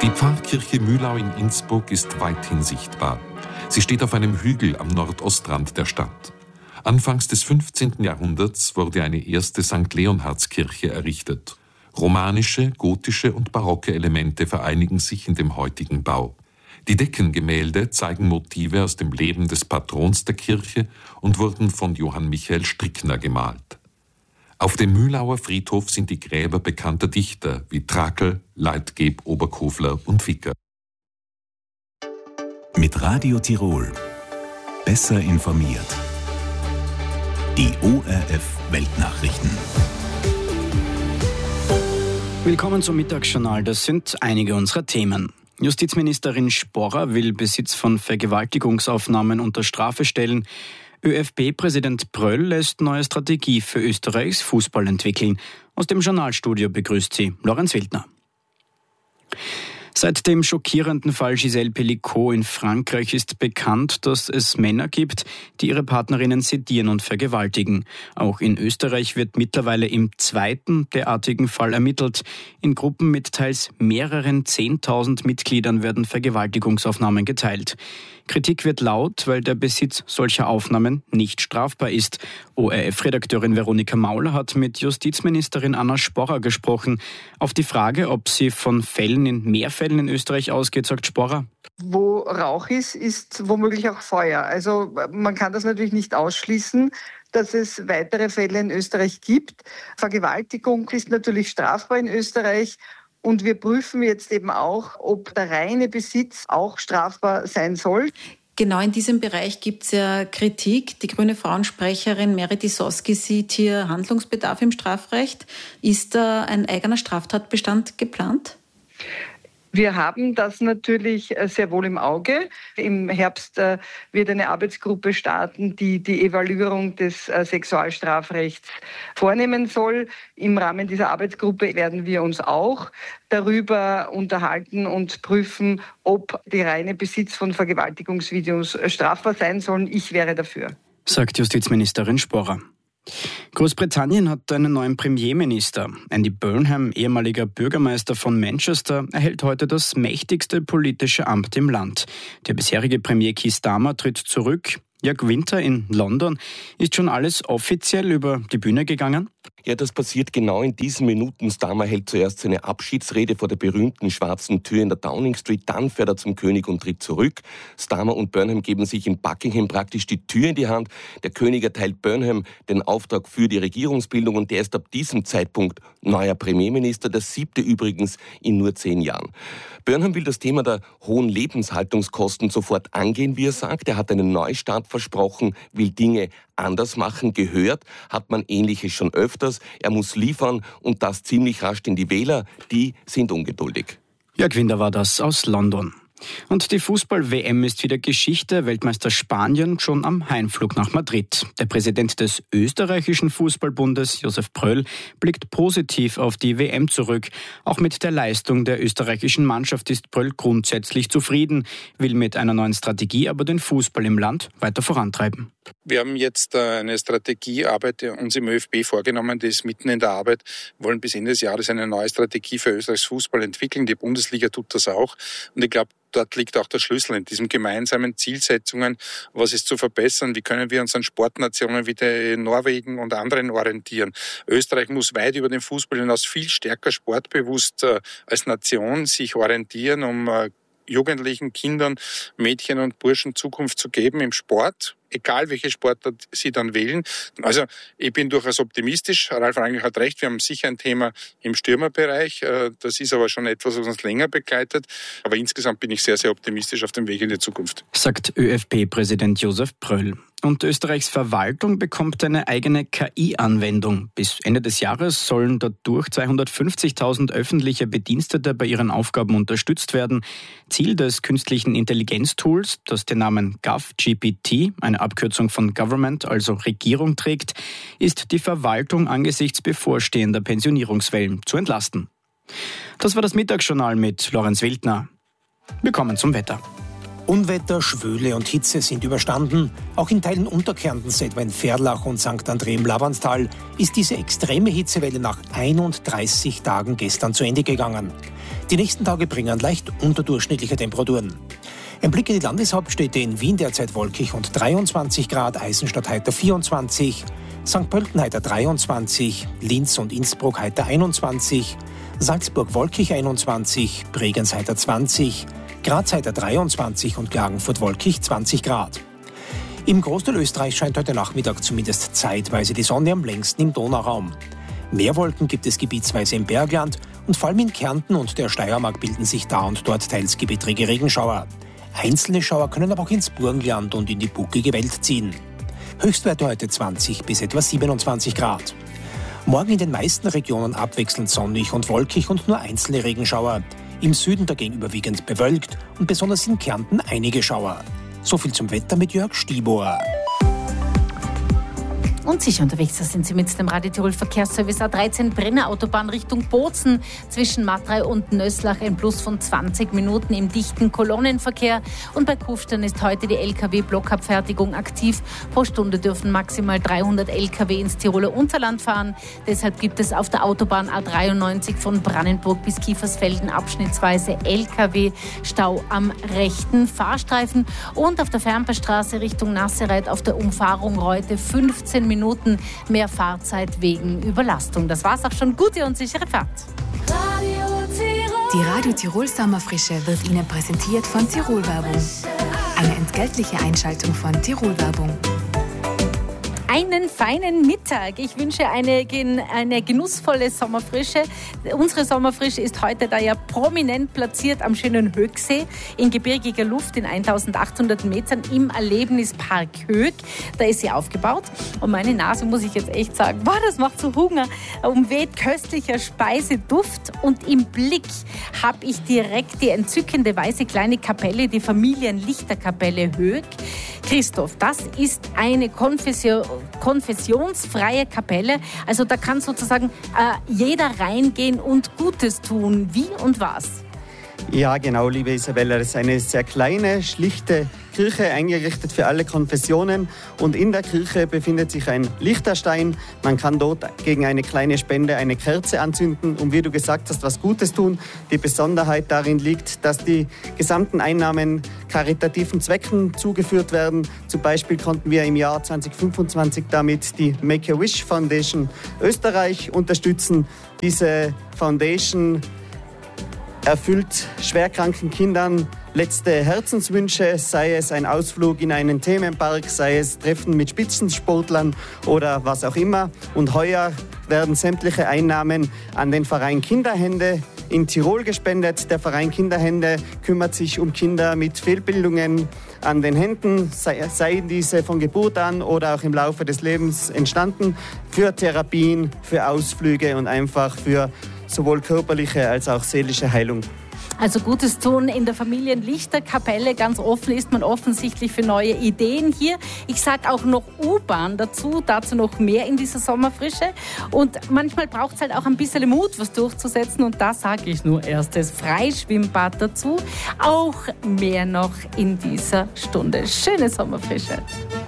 Die Pfarrkirche Mühlau in Innsbruck ist weithin sichtbar. Sie steht auf einem Hügel am Nordostrand der Stadt. Anfangs des 15. Jahrhunderts wurde eine erste St. Leonhardskirche errichtet. Romanische, gotische und barocke Elemente vereinigen sich in dem heutigen Bau. Die Deckengemälde zeigen Motive aus dem Leben des Patrons der Kirche und wurden von Johann Michael Strickner gemalt. Auf dem Mühlauer Friedhof sind die Gräber bekannter Dichter wie Trakl, Leitgeb, Oberkofler und Wicker. Mit Radio Tirol. Besser informiert. Die ORF Weltnachrichten. Willkommen zum Mittagsjournal. Das sind einige unserer Themen. Justizministerin Sporrer will Besitz von Vergewaltigungsaufnahmen unter Strafe stellen. ÖFB-Präsident Pröll lässt neue Strategie für Österreichs Fußball entwickeln. Aus dem Journalstudio begrüßt sie Lorenz Wildner. Seit dem schockierenden Fall Gisèle Pelicot in Frankreich ist bekannt, dass es Männer gibt, die ihre Partnerinnen sedieren und vergewaltigen. Auch in Österreich wird mittlerweile im zweiten derartigen Fall ermittelt. In Gruppen mit teils mehreren 10.000 Mitgliedern werden Vergewaltigungsaufnahmen geteilt. Kritik wird laut, weil der Besitz solcher Aufnahmen nicht strafbar ist. ORF-Redakteurin Veronika Mauler hat mit Justizministerin Anna Sporrer gesprochen. Auf die Frage, ob sie von Fällen in mehr Fällen in Österreich ausgeht, sagt Sporrer: Wo Rauch ist womöglich auch Feuer. Also man kann das natürlich nicht ausschließen, dass es weitere Fälle in Österreich gibt. Vergewaltigung ist natürlich strafbar in Österreich. Und wir prüfen jetzt eben auch, ob der reine Besitz auch strafbar sein soll. Genau in diesem Bereich gibt es ja Kritik. Die grüne Frauensprecherin Meri Tisoski sieht hier Handlungsbedarf im Strafrecht. Ist da ein eigener Straftatbestand geplant? Wir haben das natürlich sehr wohl im Auge. Im Herbst wird eine Arbeitsgruppe starten, die die Evaluierung des Sexualstrafrechts vornehmen soll. Im Rahmen dieser Arbeitsgruppe werden wir uns auch darüber unterhalten und prüfen, ob der reine Besitz von Vergewaltigungsvideos strafbar sein sollen. Ich wäre dafür, sagt Justizministerin Sporrer. Großbritannien hat einen neuen Premierminister. Andy Burnham, ehemaliger Bürgermeister von Manchester, erhält heute das mächtigste politische Amt im Land. Der bisherige Premier Keir Starmer tritt zurück. Jörg Winter in London. Ist schon alles offiziell über die Bühne gegangen? Ja, das passiert genau in diesen Minuten. Starmer hält zuerst seine Abschiedsrede vor der berühmten schwarzen Tür in der Downing Street, dann fährt er zum König und tritt zurück. Starmer und Burnham geben sich in Buckingham praktisch die Tür in die Hand. Der König erteilt Burnham den Auftrag für die Regierungsbildung und der ist ab diesem Zeitpunkt neuer Premierminister, der 7. übrigens in nur 10 Jahren. Burnham will das Thema der hohen Lebenshaltungskosten sofort angehen, wie er sagt. Er hat einen Neustart versprochen, will Dinge anders machen. Gehört hat man Ähnliches schon öfters. Er muss liefern und das ziemlich rasch, denn die Wähler, die sind ungeduldig. Jörg Winter war das aus London. Und die Fußball-WM ist wieder Geschichte. Weltmeister Spanien schon am Heimflug nach Madrid. Der Präsident des österreichischen Fußballbundes, Josef Pröll, blickt positiv auf die WM zurück. Auch mit der Leistung der österreichischen Mannschaft ist Pröll grundsätzlich zufrieden, will mit einer neuen Strategie aber den Fußball im Land weiter vorantreiben. Wir haben jetzt eine Strategiearbeit uns im ÖFB vorgenommen, die ist mitten in der Arbeit. Wir wollen bis Ende des Jahres eine neue Strategie für Österreichs Fußball entwickeln. Die Bundesliga tut das auch. Und ich glaube, dort liegt auch der Schlüssel in diesen gemeinsamen Zielsetzungen. Was ist zu verbessern? Wie können wir uns an Sportnationen wie Norwegen und anderen orientieren? Österreich muss weit über den Fußball hinaus viel stärker sportbewusst als Nation sich orientieren, um Jugendlichen, Kindern, Mädchen und Burschen Zukunft zu geben im Sport, egal welche Sportart sie dann wählen. Also ich bin durchaus optimistisch. Ralf Rangel hat recht, wir haben sicher ein Thema im Stürmerbereich. Das ist aber schon etwas, was uns länger begleitet. Aber insgesamt bin ich sehr, sehr optimistisch auf dem Weg in die Zukunft. Sagt ÖFB-Präsident Josef Pröll. Und Österreichs Verwaltung bekommt eine eigene KI-Anwendung. Bis Ende des Jahres sollen dadurch 250.000 öffentliche Bedienstete bei ihren Aufgaben unterstützt werden. Ziel des künstlichen Intelligenztools, das den Namen GovGPT, eine Abkürzung von Government, also Regierung, trägt, ist die Verwaltung angesichts bevorstehender Pensionierungswellen zu entlasten. Das war das Mittagsjournal mit Lorenz Wildner. Wir kommen zum Wetter. Unwetter, Schwüle und Hitze sind überstanden. Auch in Teilen Unterkärntens, etwa in Verlach und St. André im Labantal, ist diese extreme Hitzewelle nach 31 Tagen gestern zu Ende gegangen. Die nächsten Tage bringen leicht unterdurchschnittliche Temperaturen. Ein Blick in die Landeshauptstädte: in Wien derzeit wolkig und 23 Grad, Eisenstadt heiter 24, St. Pölten heiter 23, Linz und Innsbruck heiter 21, Salzburg wolkig 21, Bregenz heiter 20, Graz heiter 23 und Klagenfurt wolkig 20 Grad. Im Großteil Österreichs scheint heute Nachmittag zumindest zeitweise die Sonne, am längsten im Donauraum. Mehr Wolken gibt es gebietsweise im Bergland und vor allem in Kärnten und der Steiermark bilden sich da und dort teils gewittrige Regenschauer. Einzelne Schauer können aber auch ins Burgenland und in die bucklige Welt ziehen. Höchstwerte heute 20 bis etwa 27 Grad. Morgen in den meisten Regionen abwechselnd sonnig und wolkig und nur einzelne Regenschauer. Im Süden dagegen überwiegend bewölkt und besonders in Kärnten einige Schauer. So viel zum Wetter mit Jörg Stibor. Und sicher unterwegs sind Sie mit dem Radio Tirol Verkehrsservice A13 Brenner Autobahn Richtung Bozen. Zwischen Matrei und Nöslach ein Plus von 20 Minuten im dichten Kolonnenverkehr. Und bei Kufstein ist heute die Lkw-Blockabfertigung aktiv. Pro Stunde dürfen maximal 300 Lkw ins Tiroler Unterland fahren. Deshalb gibt es auf der Autobahn A93 von Brannenburg bis Kiefersfelden abschnittsweise Lkw-Stau am rechten Fahrstreifen. Und auf der Fernpassstraße Richtung Nassereit auf der Umfahrung Reute 15 Minuten mehr Fahrzeit wegen Überlastung. Das war's auch schon. Gute und sichere Fahrt. Die Radio Tirol Sommerfrische wird Ihnen präsentiert von Tirol Werbung. Eine entgeltliche Einschaltung von Tirol Werbung. Einen feinen Mittag. Ich wünsche eine genussvolle Sommerfrische. Unsere Sommerfrische ist heute da ja prominent platziert am schönen Högsee in gebirgiger Luft in 1800 Metern im Erlebnispark Hög. Da ist sie aufgebaut. Und meine Nase, muss ich jetzt echt sagen, das macht so Hunger. Umweht köstlicher Speiseduft. Und im Blick habe ich direkt die entzückende weiße kleine Kapelle, die Familienlichterkapelle Hög. Christoph, das ist eine konfessionsfreie Kapelle. Also da kann sozusagen jeder reingehen und Gutes tun. Wie und was? Ja, genau, liebe Isabella. Das ist eine sehr kleine, schlichte Kirche, eingerichtet für alle Konfessionen. Und in der Kirche befindet sich ein Lichterstein. Man kann dort gegen eine kleine Spende eine Kerze anzünden und, wie du gesagt hast, was Gutes tun. Die Besonderheit darin liegt, dass die gesamten Einnahmen karitativen Zwecken zugeführt werden. Zum Beispiel konnten wir im Jahr 2025 damit die Make-A-Wish Foundation Österreich unterstützen. Diese Foundation erfüllt schwerkranken Kindern letzte Herzenswünsche, sei es ein Ausflug in einen Themenpark, sei es Treffen mit Spitzensportlern oder was auch immer. Und heuer werden sämtliche Einnahmen an den Verein Kinderhände in Tirol gespendet. Der Verein Kinderhände kümmert sich um Kinder mit Fehlbildungen an den Händen, seien diese von Geburt an oder auch im Laufe des Lebens entstanden, für Therapien, für Ausflüge und einfach für sowohl körperliche als auch seelische Heilung. Also Gutes tun in der Familienlichterkapelle. Ganz offen ist man offensichtlich für neue Ideen hier. Ich sage auch noch U-Bahn dazu noch mehr in dieser Sommerfrische. Und manchmal braucht es halt auch ein bisschen Mut, was durchzusetzen. Und da sage ich nur erstes Freischwimmbad dazu. Auch mehr noch in dieser Stunde. Schöne Sommerfrische.